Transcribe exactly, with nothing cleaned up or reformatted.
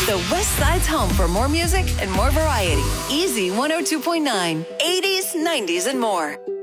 The West Side's home for more music and more variety. Easy one oh two point nine, eighties, nineties, and more.